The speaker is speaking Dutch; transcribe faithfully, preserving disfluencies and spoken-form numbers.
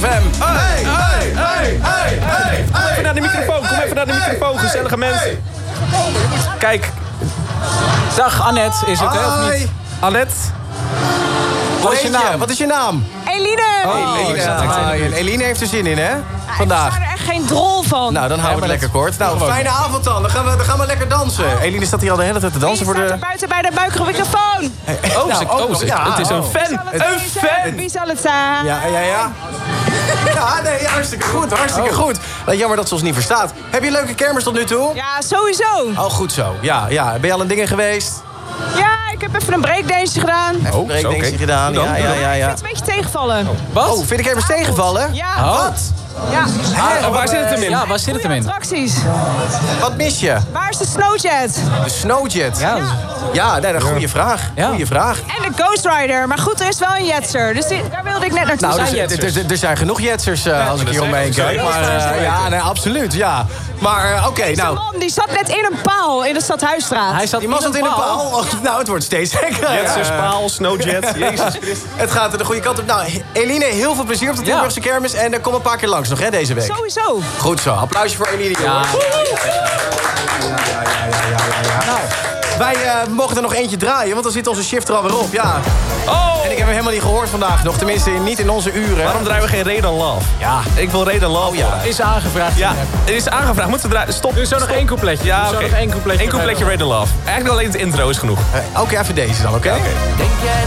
M. Hey, hey, hey, hey, hey. Kom even naar de microfoon, kom even naar de microfoon, gezellige mensen. Kijk. Dag, Annette is het, hè, of niet? Annette. Wat is je naam? Wat is je naam? Eline! Oh, Eline. Ah, en Eline heeft er zin in, hè? Vandaag. Ik sta er echt geen drol van. Nou, dan houden we het lekker kort. Nou, fijne avond dan. Dan gaan we, dan gaan we lekker dansen. Eline staat hier al de hele tijd te dansen voor de... buiten bij de buikige microfoon. Oh, nou, oh, oh ja, het is een fan. Een fan. Wie zal het zijn? Ja, ja, ja. Ja, nee, hartstikke goed, hartstikke oh. goed. Nou, jammer dat ze ons niet verstaat. Heb je een leuke kermis tot nu toe? Ja, sowieso. Oh, goed zo. Ja, ja. Ben je al aan dingen geweest? Ja, ik heb even een breakdance gedaan. Even een breakdance okay. gedaan, ja, ja, ja, ja. Ik vind het een beetje tegenvallen. Oh. Wat? Oh, vind ik kermis tegenvallen? Ja. Oh. Wat? Ja. Ah, waar zit het hem in? Ja, waar zit het hem in? Attracties. Wat mis je? Waar is de Snowjet? De Snowjet? Ja, ja. Ja, nee, een goede vraag. Ja. Goeie vraag. En de Ghost Rider. Maar goed, er is wel een jetser. Dus die, daar wilde ik net naartoe. Nou, zijn. er, er, er zijn genoeg jetsers uh, als ik hier om me heen kijk. Maar uh, ja, nee, absoluut, ja. Maar uh, oké, okay, nou... man die zat net in een paal in de Stadhuisstraat. Hij zat die man zat in een paal? Oh, nou, het wordt steeds gekker. Jetsers, paal, Snowjet, Jezus Christus. Het gaat er de goede kant op. Nou, Eline, heel veel plezier op de Tilburgse ja. kermis. En uh, kom een paar keer langs nog, hè, deze week. Sowieso. Goed zo. Applausje voor Eline, ja. jongens. Ja, ja, ja, ja, ja, ja, ja. Nou, wij uh, mogen er nog eentje draaien, want dan zit onze shift er alweer op, ja. Oh! En ik heb hem helemaal niet gehoord vandaag nog. Tenminste, niet in onze uren. Waarom draaien we geen Raid on Love? Ja. Ik wil Raid on Love. Oh, ja. Is aangevraagd. Ja, het is aangevraagd. Moeten we draaien? Stop. Er is zo nog één coupletje. Ja, oké. okay. nog één coupletje. Eén coupletje Raid on Love. Eigenlijk alleen het intro is genoeg. Uh, oké, okay, even deze dan, oké? Okay? Ja, okay. Denk jij